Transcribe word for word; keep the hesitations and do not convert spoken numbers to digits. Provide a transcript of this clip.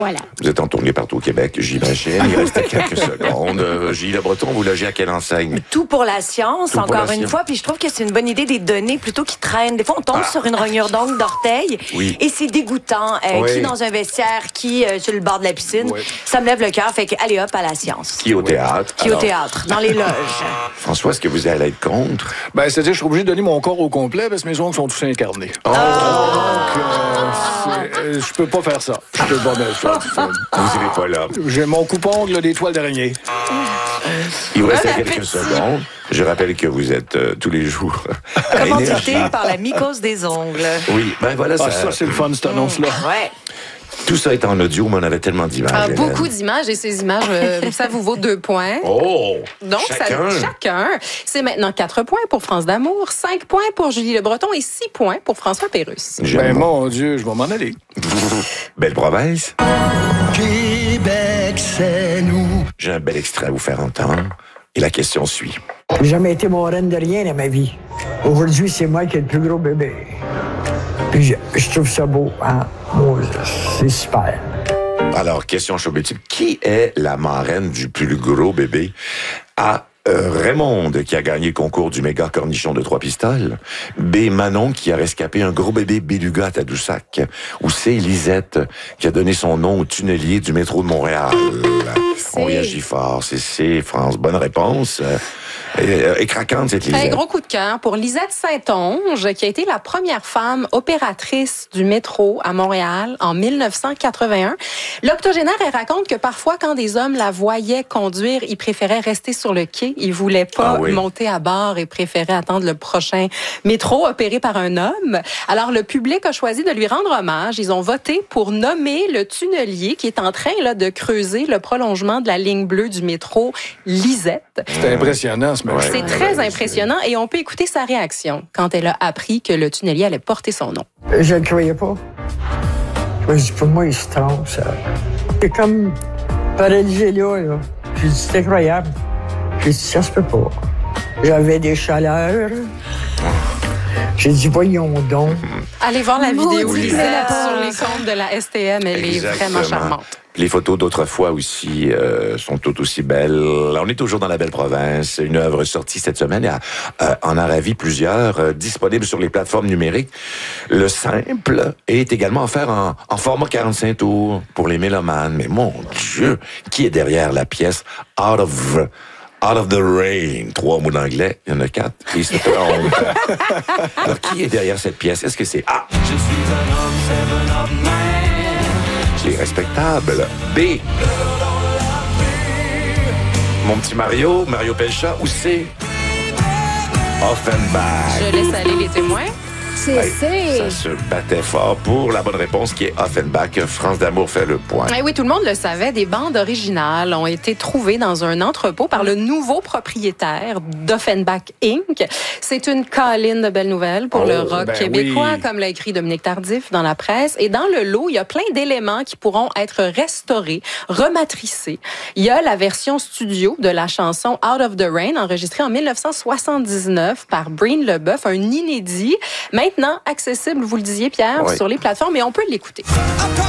Voilà. Vous êtes en tournée partout au Québec, j'imagine. Il reste quelques secondes. Euh, Gilles Le Breton, vous logez à quelle enseigne? Tout pour la science, Tout pour encore la une science. fois. Puis je trouve que c'est une bonne idée des données plutôt qui traînent. Des fois, on tombe Ah. sur une rognure d'ongle d'orteil. Oui. Et c'est dégoûtant. Euh, Oui. Qui dans un vestiaire, qui euh, sur le bord de la piscine. Oui. Ça me lève le cœur. Fait que, allez hop, à la science. Qui au théâtre? Qui au Alors, théâtre, dans les loges. François, est-ce que vous allez être contre? Ben, c'est-à-dire, je suis obligé de donner mon corps au complet parce que mes ongles sont tous incarnés. Oh! Donc, euh, c'est- euh, je peux pas faire ça. Je peux pas faire ça. Vous irez pas là. J'ai mon coupe-ongle des toiles d'araignée. Il vous reste Bon quelques appétit. secondes. Je rappelle que vous êtes euh, tous les jours à Énergie. Commandité par la mycose des ongles. Oui, ben voilà, ça, Ah, ça, c'est le fun, cette annonce-là. Ouais. tout ça est en audio, mais on avait tellement d'images. Ah, Hélène. beaucoup d'images et ces images, euh, ça vous vaut deux points. Oh! Donc, chacun. ça, chacun. C'est maintenant quatre points pour France d'Amour, cinq points pour Julie Le Breton et six points pour François Pérusse. J'aime Ben, mon- mon Dieu, je vais m'en aller. Belle province. Québec, c'est nous. J'ai un bel extrait à vous faire entendre. Et la question suit. J'ai jamais été reine de rien dans ma vie. Aujourd'hui, c'est moi qui ai le plus gros bébé. Puis je, je trouve ça beau, hein? Moi, c'est super. Alors, question showbiz. Qui est la marraine du plus gros bébé? A. Euh, Raymond, qui a gagné le concours du méga cornichon de trois pistoles. B. Manon, qui a rescapé un gros bébé béluga à Tadoussac. Ou C. Lisette, qui a donné son nom au tunnelier du métro de Montréal. On réagit fort. C'est C. France. Bonne réponse. Euh, et, et craquante, cette Un Lisette. gros coup de cœur pour Lisette Saint-Onge, qui a été la première femme opératrice du métro à Montréal en mille neuf cent quatre-vingt-un. L'octogénaire, elle raconte que parfois, quand des hommes la voyaient conduire, ils préféraient rester sur le quai. Ils voulaient pas Ah oui. monter à bord et préféraient attendre le prochain métro opéré par un homme. Alors, le public a choisi de lui rendre hommage. Ils ont voté pour nommer le tunnelier qui est en train là, de creuser le prolongement de la ligne bleue du métro Lisette. C'est impressionnant, ce match. Ouais. C'est très impressionnant et on peut écouter sa réaction quand elle a appris que le tunnelier allait porter son nom. Je ne croyais pas. Je me dis, pour moi, il se trompe, ça. C'est comme paralysé là, là. J'ai dit, c'est incroyable. J'ai dit, ça se peut pas. J'avais des chaleurs. J'ai dit, voyons donc. Allez voir la Maudit vidéo Lisette lapin. sur les comptes de la S T M. Elle est Exactement. vraiment charmante. Les photos d'autrefois aussi euh, sont toutes aussi belles. On est toujours dans la belle province. Une œuvre sortie cette semaine. Il y a, euh, en a ravi plusieurs, euh, disponibles sur les plateformes numériques. Le simple est également offert en, en format quarante-cinq tours pour les mélomanes. Mais mon Dieu, qui est derrière la pièce Out of... Out of the Rain. Trois mots d'anglais, il y en a quatre. Et c'est pas honte. Alors, qui est derrière cette pièce? Est-ce que c'est A? Je suis un homme, seven of man. C'est respectable. B. Mon petit Mario, Mario Pelcha. Ou C. Offenbach. Je laisse aller les témoins. C'est Hey, c'est. ça se battait fort pour la bonne réponse qui est Offenbach. France d'amour fait le point. Eh oui, tout le monde le savait, des bandes originales ont été trouvées dans un entrepôt par le nouveau propriétaire d'Offenbach Incorporated. C'est une colline de belles nouvelles pour Oh, le rock ben québécois, oui. comme l'a écrit Dominique Tardif dans la presse. Et dans le lot, il y a plein d'éléments qui pourront être restaurés, rematricés. Il y a la version studio de la chanson Out of the Rain, enregistrée en mille neuf cent soixante-dix-neuf par Breen Leboeuf, un inédit, maintenant accessible, vous le disiez, Pierre, Oui. sur les plateformes, et on peut l'écouter. Encore